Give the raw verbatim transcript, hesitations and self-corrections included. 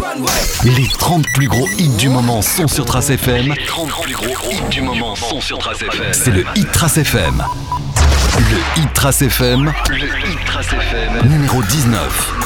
Les trente plus gros hits du moment sont sur Trace F M. Les trente plus gros hits du moment sont sur Trace F M. C'est le Hit Trace F M. Le Hit Trace F M. Le Hit Trace F M. Numéro dix-neuf.